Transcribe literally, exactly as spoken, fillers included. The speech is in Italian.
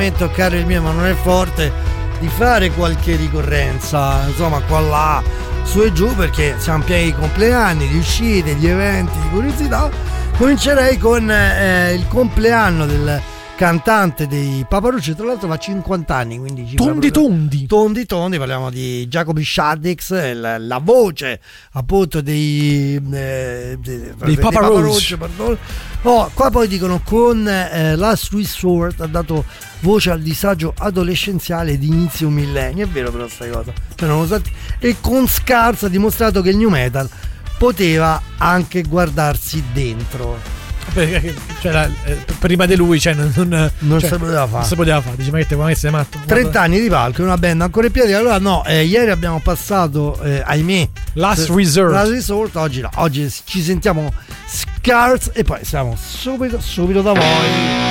me toccare il mio ma non è forte, di fare qualche ricorrenza, insomma qua là, su e giù, perché siamo pieni di compleanni, di uscite, di eventi, di curiosità. Comincerei con eh, il compleanno del cantante dei Papa Roach, tra l'altro fa cinquanta anni, quindi tondi tondi tondi tondi, parliamo di Jacoby Shaddix, la, la voce appunto dei eh, dei, dei Papa Roach. Oh, qua poi dicono con eh, Last Resort ha dato voce al disagio adolescenziale di inizio millennio, è vero però sta cosa, cioè, non usati, e con Scars ha dimostrato che il new metal poteva anche guardarsi dentro. Perché, cioè, la, eh, prima di lui cioè, non, non, non cioè, si poteva fare. Non si poteva fare. Dice, ma che te vuoi essere matto? trenta anni di palco, una band ancora in piedi. Allora no, eh, ieri abbiamo passato, eh, ahimè, Last Resort. Last Resort, oggi no, oggi ci sentiamo Scars e poi siamo subito, subito da voi.